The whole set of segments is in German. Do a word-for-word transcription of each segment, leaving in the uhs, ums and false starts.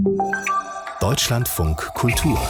Deutschlandfunk Kultur.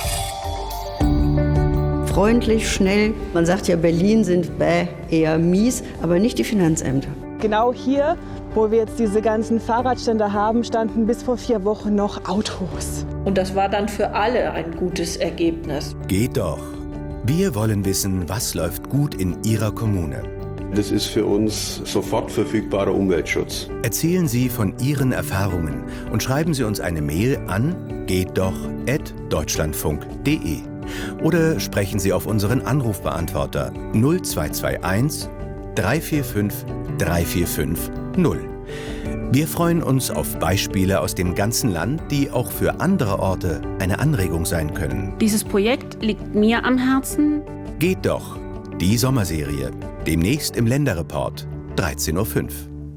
Freundlich, schnell. Man sagt ja, Berlin sind bäh, eher mies, aber nicht die Finanzämter. Genau hier, wo wir jetzt diese ganzen Fahrradständer haben, standen bis vor vier Wochen noch Autos. Und das war dann für alle ein gutes Ergebnis. Geht doch. Wir wollen wissen, was läuft gut in Ihrer Kommune. Das ist für uns sofort verfügbarer Umweltschutz. Erzählen Sie von Ihren Erfahrungen und schreiben Sie uns eine Mail an geht doch at deutschlandfunk punkt de oder sprechen Sie auf unseren Anrufbeantworter null zwei zwei eins drei vier fünf drei vier fünf null. Wir freuen uns auf Beispiele aus dem ganzen Land, die auch für andere Orte eine Anregung sein können. Dieses Projekt liegt mir am Herzen. Geht doch. Die Sommerserie. Demnächst im Länderreport. dreizehn Uhr fünf.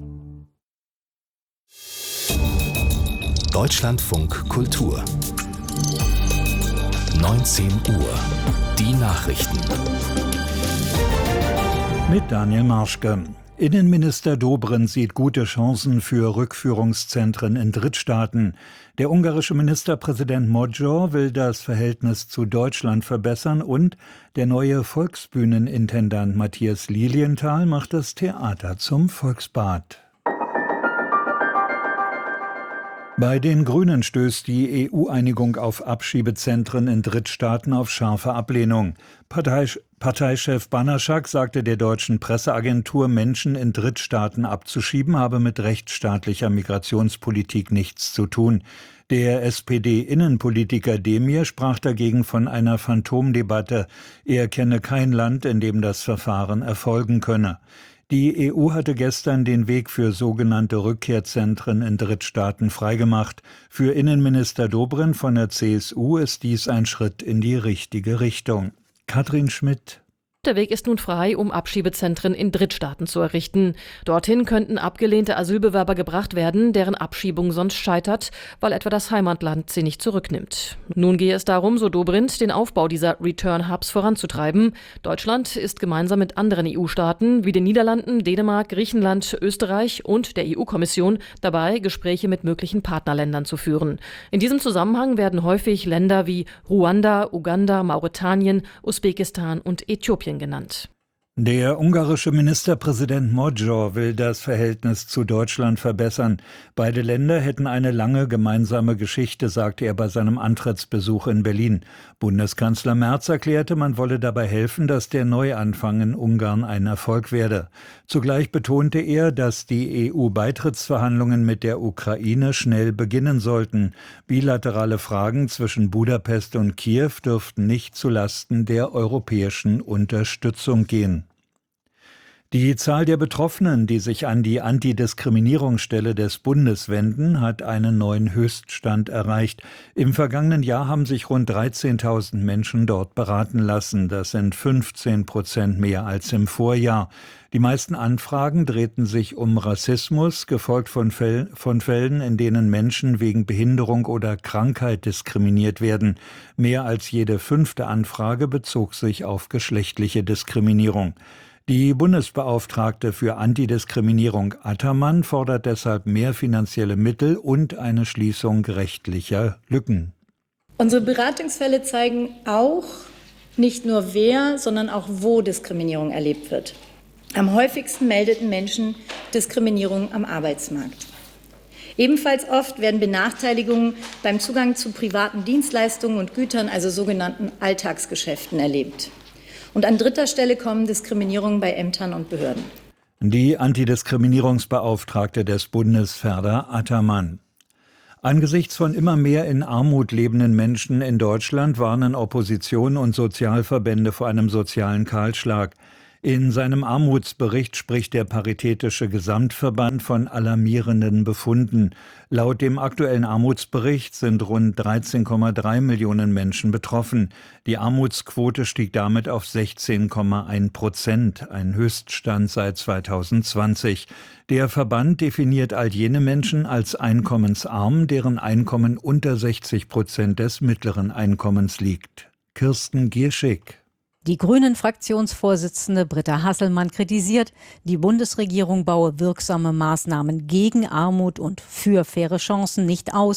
Deutschlandfunk Kultur. neunzehn Uhr. Die Nachrichten. Mit Daniel Marschke. Innenminister Dobrindt sieht gute Chancen für Rückführungszentren in Drittstaaten. Der ungarische Ministerpräsident Magyar will das Verhältnis zu Deutschland verbessern und der neue Volksbühnenintendant Matthias Lilienthal macht das Theater zum Volksbad. Bei den Grünen stößt die E U-Einigung auf Abschiebezentren in Drittstaaten auf scharfe Ablehnung. Parteichef Parteichef Banaschak sagte der deutschen Presseagentur, Menschen in Drittstaaten abzuschieben, habe mit rechtsstaatlicher Migrationspolitik nichts zu tun. Der S P D-Innenpolitiker Demir sprach dagegen von einer Phantomdebatte. Er kenne kein Land, in dem das Verfahren erfolgen könne. Die E U hatte gestern den Weg für sogenannte Rückkehrzentren in Drittstaaten freigemacht. Für Innenminister Dobrindt von der C S U ist dies ein Schritt in die richtige Richtung. Katrin Schmidt. Der Weg ist nun frei, um Abschiebezentren in Drittstaaten zu errichten. Dorthin könnten abgelehnte Asylbewerber gebracht werden, deren Abschiebung sonst scheitert, weil etwa das Heimatland sie nicht zurücknimmt. Nun gehe es darum, so Dobrindt, den Aufbau dieser Return-Hubs voranzutreiben. Deutschland ist gemeinsam mit anderen E U-Staaten wie den Niederlanden, Dänemark, Griechenland, Österreich und der E U-Kommission dabei, Gespräche mit möglichen Partnerländern zu führen. In diesem Zusammenhang werden häufig Länder wie Ruanda, Uganda, Mauretanien, Usbekistan und Äthiopien genannt. Der ungarische Ministerpräsident Magyar will das Verhältnis zu Deutschland verbessern. Beide Länder hätten eine lange gemeinsame Geschichte, sagte er bei seinem Antrittsbesuch in Berlin. Bundeskanzler Merz erklärte, man wolle dabei helfen, dass der Neuanfang in Ungarn ein Erfolg werde. Zugleich betonte er, dass die E U-Beitrittsverhandlungen mit der Ukraine schnell beginnen sollten. Bilaterale Fragen zwischen Budapest und Kiew dürften nicht zulasten der europäischen Unterstützung gehen. Die Zahl der Betroffenen, die sich an die Antidiskriminierungsstelle des Bundes wenden, hat einen neuen Höchststand erreicht. Im vergangenen Jahr haben sich rund dreizehntausend Menschen dort beraten lassen. Das sind fünfzehn Prozent mehr als im Vorjahr. Die meisten Anfragen drehten sich um Rassismus, gefolgt von Fällen, von Fällen, in denen Menschen wegen Behinderung oder Krankheit diskriminiert werden. Mehr als jede fünfte Anfrage bezog sich auf geschlechtliche Diskriminierung. Die Bundesbeauftragte für Antidiskriminierung Attermann fordert deshalb mehr finanzielle Mittel und eine Schließung rechtlicher Lücken. Unsere Beratungsfälle zeigen auch nicht nur wer, sondern auch wo Diskriminierung erlebt wird. Am häufigsten meldeten Menschen Diskriminierung am Arbeitsmarkt. Ebenfalls oft werden Benachteiligungen beim Zugang zu privaten Dienstleistungen und Gütern, also sogenannten Alltagsgeschäften, erlebt. Und an dritter Stelle kommen Diskriminierungen bei Ämtern und Behörden. Die Antidiskriminierungsbeauftragte des Bundes Ferda Attermann. Angesichts von immer mehr in Armut lebenden Menschen in Deutschland warnen Opposition und Sozialverbände vor einem sozialen Kahlschlag. In seinem Armutsbericht spricht der Paritätische Gesamtverband von alarmierenden Befunden. Laut dem aktuellen Armutsbericht sind rund dreizehn Komma drei Millionen Menschen betroffen. Die Armutsquote stieg damit auf sechzehn Komma eins Prozent, ein Höchststand seit zweitausendzwanzig. Der Verband definiert all jene Menschen als einkommensarm, deren Einkommen unter sechzig Prozent des mittleren Einkommens liegt. Kirsten Gierschick. Die Grünen-Fraktionsvorsitzende Britta Hasselmann kritisiert, die Bundesregierung baue wirksame Maßnahmen gegen Armut und für faire Chancen nicht aus.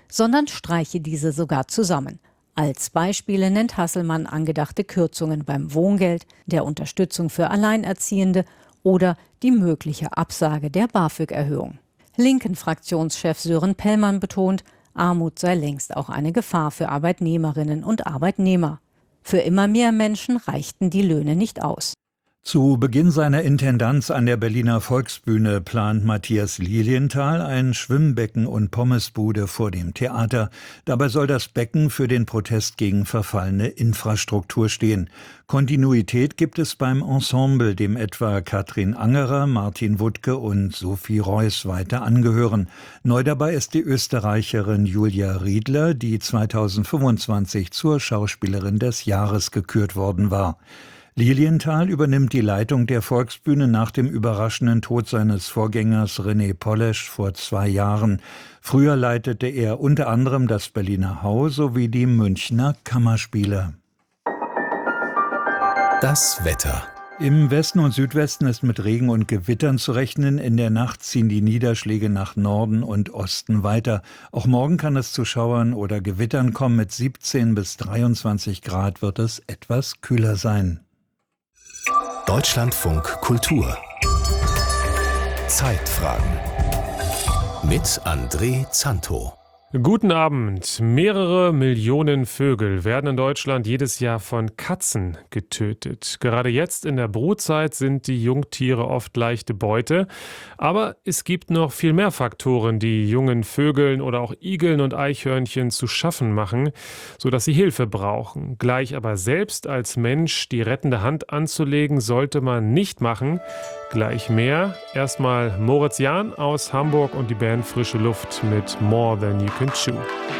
sondern streiche diese sogar zusammen. Als Beispiele nennt Hasselmann angedachte Kürzungen beim Wohngeld, der Unterstützung für Alleinerziehende oder die mögliche Absage der BAföG-Erhöhung. Linken-Fraktionschef Sören Pellmann betont, Armut sei längst auch eine Gefahr für Arbeitnehmerinnen und Arbeitnehmer. Für immer mehr Menschen reichten die Löhne nicht aus. Zu Beginn seiner Intendanz an der Berliner Volksbühne plant Matthias Lilienthal ein Schwimmbecken und Pommesbude vor dem Theater. Dabei soll das Becken für den Protest gegen verfallene Infrastruktur stehen. Kontinuität gibt es beim Ensemble, dem etwa Katrin Angerer, Martin Wuttke und Sophie Reuss weiter angehören. Neu dabei ist die Österreicherin Julia Riedler, die zweitausendfünfundzwanzig zur Schauspielerin des Jahres gekürt worden war. Lilienthal übernimmt die Leitung der Volksbühne nach dem überraschenden Tod seines Vorgängers René Polesch vor zwei Jahren. Früher leitete er unter anderem das Berliner Hau sowie die Münchner Kammerspiele. Das Wetter. Im Westen und Südwesten ist mit Regen und Gewittern zu rechnen. In der Nacht ziehen die Niederschläge nach Norden und Osten weiter. Auch morgen kann es zu Schauern oder Gewittern kommen. Mit siebzehn bis dreiundzwanzig Grad wird es etwas kühler sein. Deutschlandfunk Kultur. Zeitfragen. Mit André Zanto. Guten Abend. Mehrere Millionen Vögel werden in Deutschland jedes Jahr von Katzen getötet. Gerade jetzt in der Brutzeit sind die Jungtiere oft leichte Beute. Aber es gibt noch viel mehr Faktoren, die jungen Vögeln oder auch Igeln und Eichhörnchen zu schaffen machen, sodass sie Hilfe brauchen. Gleich aber selbst als Mensch die rettende Hand anzulegen, sollte man nicht machen. Gleich mehr. Erstmal Moritz Jahn aus Hamburg und die Band Frische Luft mit More Than You Can Chew.